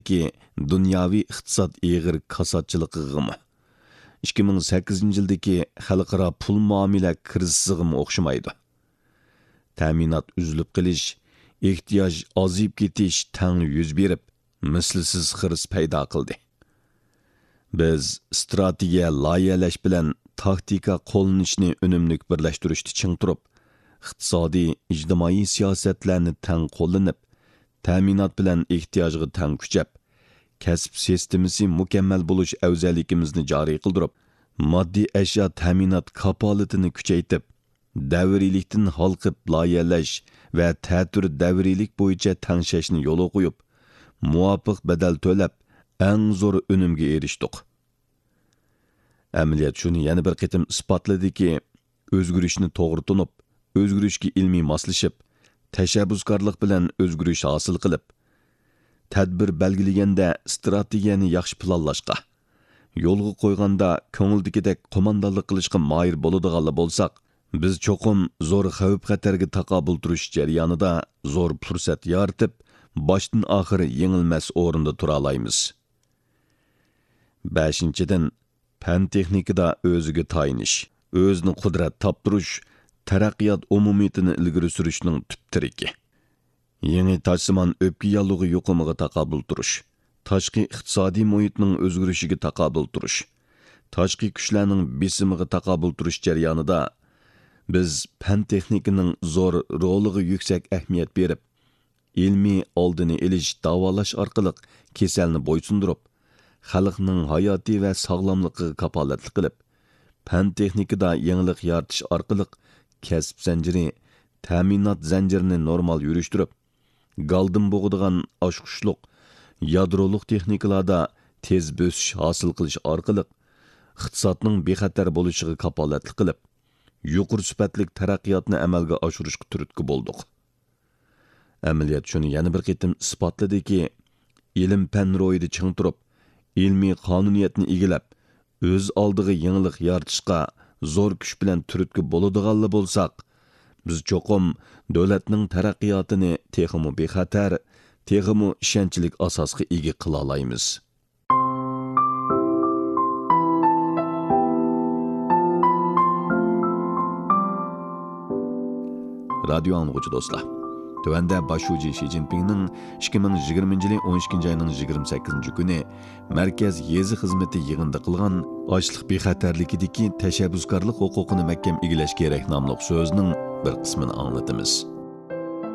ki dunyoviy iqtisod eg'ir kasodchiligimi 2008 yildagi xalqaro pul muomala krizisiga o'xshamaydi. Ta'minot uzilib qilish, ehtiyoj ozib ketish tang yuz berib, mislsiz xiris paydo qildi. Biz strategiya loyihalash bilan taktika qo'llanishni unumlik birlashtirishni ching turib, iqtisodiy, ijtimoiy siyosatlarni tang qo'llanib, ta'minot bilan ehtiyojga tang kuchab, kasb sistemasi mukammal bo'lish afzalligimizni joriy qildirib, moddiy ashyo ta'minot kapolatini kuchaytib, davriylikdan halqib loyihalash va ta'tir davriylik bo'yicha tangshashni yo'l qo'yib, muvofiq badal to'lab, eng zo'r unumga erishdik. Amaliyot shuni yana bir qitim isbotladiki, o'zgarishni to'g'ri tunib, o'zgarishga ilmiy moslashib, tashabbuskorlik bilan o'zgarish hosil qilib, tadbir belgilaganda strategiyani yaxshi planlashga, yo'lga qo'yganda ko'ngildagidek qo'mondonlik qilishga moyil bo'ladiganlar bo'lsak, biz cho'qim zo'r xavf-xatarga taqobil turish jarayonida zo'r fursat yaratib, boshdan oxiri yengilmas o'rinda tura olamiz. 5-dan fan texnikada o'ziga tayinish, o'zini qudrat toptirish, taraqqiyot umumiyatini ilgari surishning tub tiriki. Yangi tashsimon o'pka yallig'i yuqumiga taqobil turish, tashqi iqtisodiy muhitning o'zgarishiga taqobil turish, tashqi kuchlarning besimiga taqobil turish jarayonida biz fan texnikaning zo'r roliga yuksak ahamiyat berib, ilmiy oldini olish, davolash orqali kasalni bo'ysundirib, xalqning hayoti va sog'lomligiga kapolatlik qilib, fan texnikada yangilik yaratish orqali kasb zanjiri, ta'minot zanjirini normal yurishtirib, galdim bo'g'adigan oshqushliq, yadroliq texnikalarda tez bo'sish hosil qilish orqali iqtisodning bexatar bo'lishiga kapolatlik qilib, yuqori sifatli taraqqiyotni amalga oshirishga turtki bo'ldik. Amaliyot shuni yana bir qitim isbotladiki, ilm fan ro'yida ching turib, ilmiy qonuniyatni egilab, o'z oldiga yangilik yaratishga zo'r kuch bilan turtki bo'ladiganlar bo'lsak, biz cho'qim davlatning taraqqiyotini texmu bexatar, texmu ishonchlik asosga ega qila olamiz. Radio anlıqçı dostlar. Tövəndə başucu Xi Jinping'nin 2020 yılı 12 ayının 28 günü Mərkəz Yezi xizmeti yığında qılğan açlıq bexatarlikidagi tashabbuskorlik huquqini mahkam egilash kerak nomli so'zning bir qismini anglatamiz.